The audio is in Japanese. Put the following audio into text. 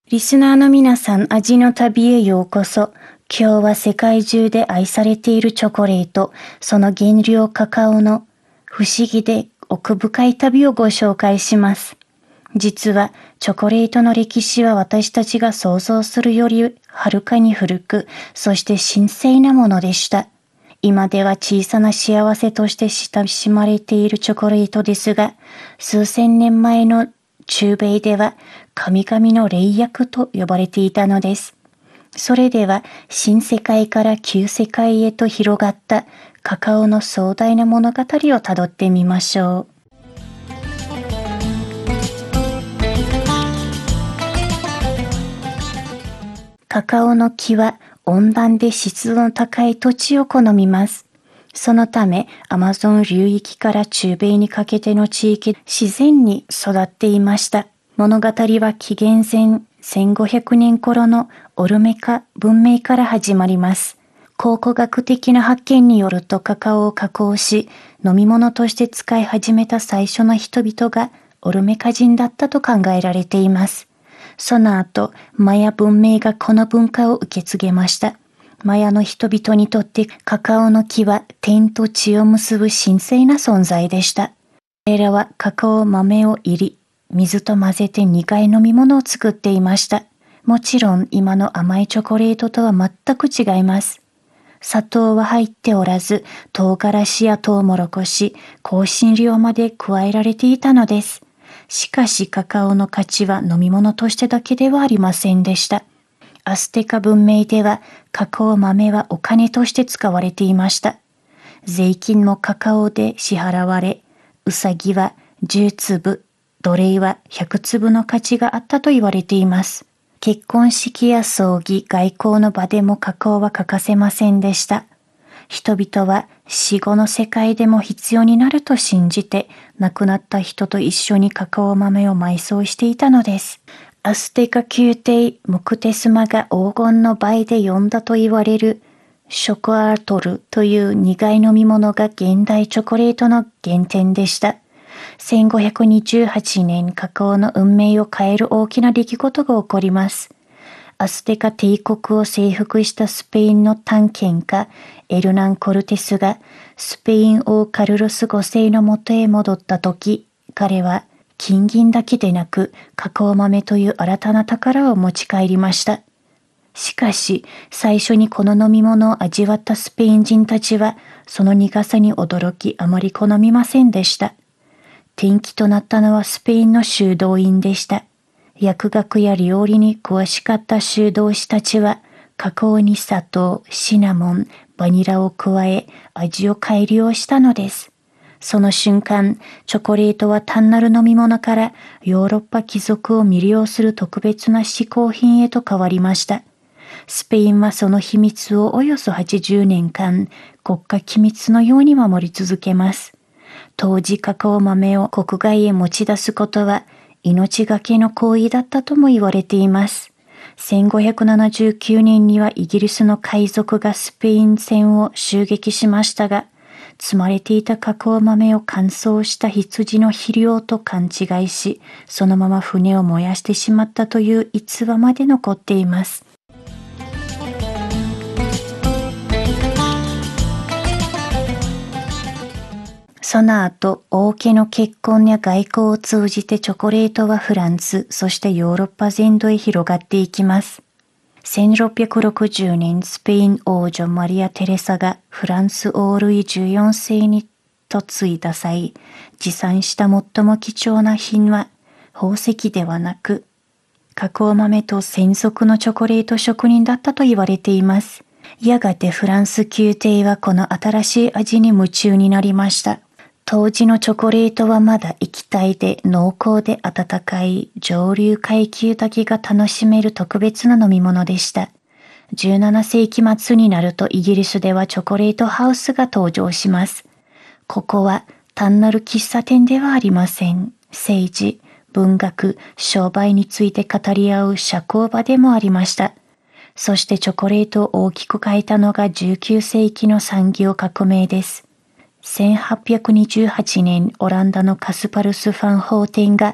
リスナーの皆さん、味の旅へようこそ。今日は世界中で愛されているチョコレート、その原料カカオの不思議で奥深い旅をご紹介します。実はチョコレートの歴史は私たちが想像するよりはるかに古く、そして神聖なものでした。今では小さな幸せとして親しまれているチョコレートですが、数千年前の中米では神々の霊薬と呼ばれていたのです。それでは新世界から旧世界へと広がったカカオの壮大な物語をたどってみましょう。カカオの木は温暖で湿度の高い土地を好みます。そのためアマゾン流域から中米にかけての地域、自然に育っていました。物語は紀元前1500年頃のオルメカ文明から始まります。考古学的な発見によるとカカオを加工し、飲み物として使い始めた最初の人々がオルメカ人だったと考えられています。その後、マヤ文明がこの文化を受け継げました。マヤの人々にとってカカオの木は天と地を結ぶ神聖な存在でした。彼らはカカオ豆を入り、水と混ぜて苦い飲み物を作っていました。もちろん今の甘いチョコレートとは全く違います。砂糖は入っておらず、唐辛子やトウモロコシ、香辛料まで加えられていたのです。しかしカカオの価値は飲み物としてだけではありませんでした。アステカ文明ではカカオ豆はお金として使われていました。税金もカカオで支払われ、ウサギは10粒、奴隷は100粒の価値があったと言われています。結婚式や葬儀、外交の場でもカカオは欠かせませんでした。人々は死後の世界でも必要になると信じて、亡くなった人と一緒にカカオ豆を埋葬していたのです。アステカ宮廷ムクテスマが黄金の倍で読んだと言われるショコアートルという苦い飲み物が現代チョコレートの原点でした。1528年、カカオの運命を変える大きな出来事が起こります。アステカ帝国を征服したスペインの探検家エルナン・コルテスがスペイン王カルロス5世のもとへ戻った時、彼は金銀だけでなくカカオ豆という新たな宝を持ち帰りました。しかし、最初にこの飲み物を味わったスペイン人たちはその苦さに驚きあまり好みませんでした。転機となったのはスペインの修道院でした。薬学や料理に詳しかった修道士たちは、カカオに砂糖、シナモン、バニラを加え、味を改良したのです。その瞬間、チョコレートは単なる飲み物からヨーロッパ貴族を魅了する特別な嗜好品へと変わりました。スペインはその秘密をおよそ80年間、国家機密のように守り続けます。当時カカオ豆を国外へ持ち出すことは命がけの行為だったとも言われています。1579年にはイギリスの海賊がスペイン船を襲撃しましたが、積まれていたカカオ豆を乾燥した羊の肥料と勘違いし、そのまま船を燃やしてしまったという逸話まで残っています。その後、王家の結婚や外交を通じてチョコレートはフランス、そしてヨーロッパ全土へ広がっていきます。1660年、スペイン王女マリア・テレサがフランス王ルイ14世に嫁いだ際、持参した最も貴重な品は宝石ではなく、カカオ豆と専属のチョコレート職人だったと言われています。やがてフランス宮廷はこの新しい味に夢中になりました。当時のチョコレートはまだ液体で濃厚で温かい上流階級だけが楽しめる特別な飲み物でした。17世紀末になるとイギリスではチョコレートハウスが登場します。ここは単なる喫茶店ではありません。政治、文学、商売について語り合う社交場でもありました。そしてチョコレートを大きく変えたのが19世紀の産業革命です。1828年、オランダのカスパルス・ファン・ホーテンが